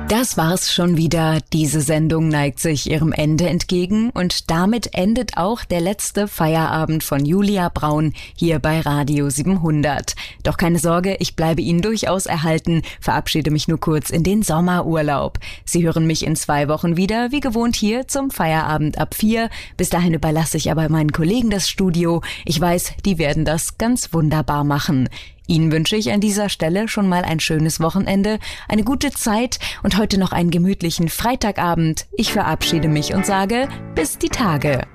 Das war's schon wieder. Diese Sendung neigt sich ihrem Ende entgegen und damit endet auch der letzte Feierabend von Julia Braun hier bei Radio 700. Doch keine Sorge, ich bleibe Ihnen durchaus erhalten, verabschiede mich nur kurz in den Sommerurlaub. Sie hören mich in 2 Wochen wieder, wie gewohnt hier zum Feierabend ab 4. Bis dahin überlasse ich aber meinen Kollegen das Studio. Ich weiß, die werden das ganz wunderbar machen. Ihnen wünsche ich an dieser Stelle schon mal ein schönes Wochenende, eine gute Zeit und heute noch einen gemütlichen Freitagabend. Ich verabschiede mich und sage, bis die Tage.